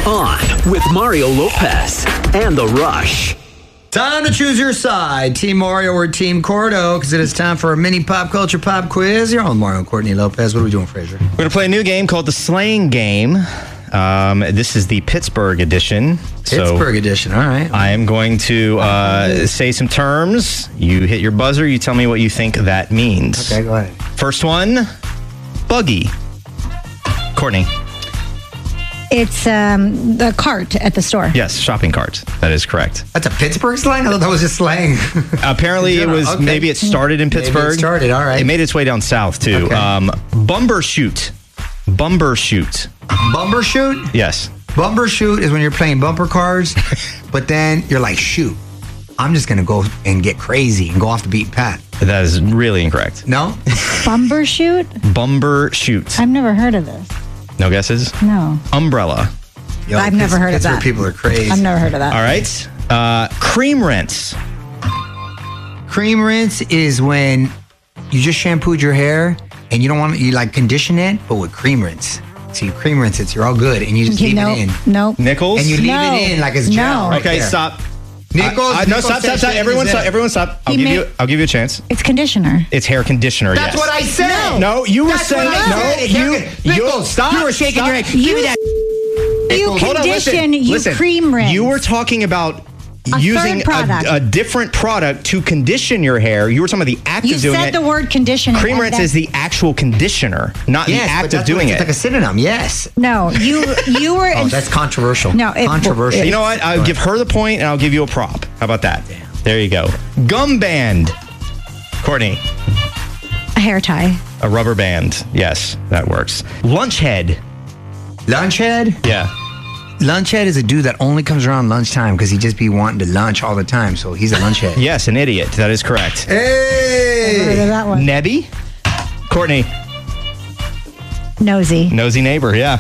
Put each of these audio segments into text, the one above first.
On with Mario Lopez and The Rush. Time to choose your side, Team Mario or Team Cordo, because it is time for a mini pop culture pop quiz. You're on Mario and Courtney Lopez. What are we doing, Fraser? We're going to play a new game called the Slaying Game. This is the Pittsburgh edition. Pittsburgh edition, all right. I am going to say some terms. You hit your buzzer. You tell me what you think that means. Okay, go ahead. First one, buggy. Courtney. It's the cart at the store. Yes, shopping cart. That is correct. That's a Pittsburgh slang? I thought that was just slang. Apparently, it was, maybe it started in Pittsburgh. Maybe it started, all right. It made its way down south, too. Okay. Bumbershoot. Bumbershoot. Bumbershoot? Yes. Bumbershoot is when you're playing bumper cars, but then you're like, shoot, I'm just going to go and get crazy and go off the beaten path. That is really incorrect. No? Bumbershoot? Bumbershoot. I've never heard of this. No guesses? No. Umbrella. Yo, I've never heard of that. Pittsburgh people are crazy. I've never heard of that. All right. Cream rinse. Cream rinse is when you just shampooed your hair and you don't want to, you like condition it, but with cream rinse. So you cream rinse it, so you're all good, and you just leave it in. Nope. Nickels? And you leave it in like it's gel. Right okay, there. Stop. Nickels? No, stop. Everyone stop. I'll give you a chance. It's conditioner. It's hair conditioner, That's yes. what I said. No, you were That's saying what I said. Nickels, stop. You were shaking your head. You, Give me that. you Hold on, condition, you listen. cream rinse. You were talking about using a different product to condition your hair. You were talking about the act You of doing it. said the word conditioner. Cream rinse is the actual conditioner, not the act of doing It's it. like a synonym, yes. No, you were. Oh, that's controversial. No, controversial. You know what? I'll give her the point, and I'll give you a prop. How about that? There you go. Gum band. Courtney. A hair tie. A rubber band. Yes, that works. Lunch head. Lunch head? Yeah. Lunch head is a dude that only comes around lunchtime because he just be wanting to lunch all the time. So he's a lunch head. Yes, an idiot. That is correct. Never heard of Hey! that one. Nebby. Courtney. Nosy. Nosy neighbor, yeah.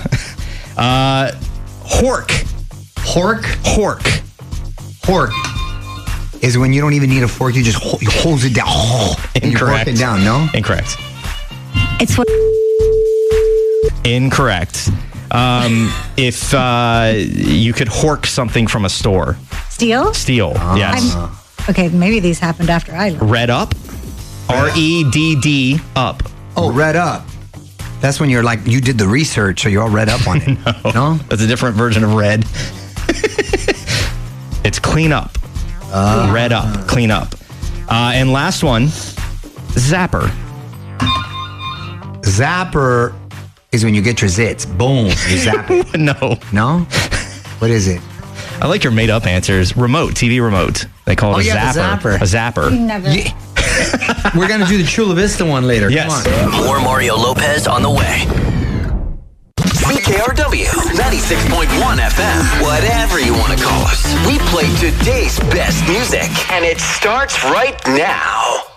Hork. Hork? Hork. Hork is when you don't even need a fork. You just you hold it down. And you Incorrect. fork it down, no? Incorrect. It's what. Incorrect. If you could hork something from a store. Steal? Steal. Yes. Okay, maybe these happened after I left. Red up. REDD up. Oh, red up. That's when you're like, you did the research, so you're all read up on it. No? That's a different version of red. It's clean up. Red up. Clean up. And last one, zapper. Zapper is when you get your zits. Boom. You zap it. No. No? What is it? I like your made up answers. Remote, TV remote. They call it a zapper. the A zapper. Never. We're going to do the Chula Vista one later. Yes. Come on. More Mario Lopez on the way. CKRW 96.1 FM. Whatever you want to call us. We play today's best music, and it starts right now.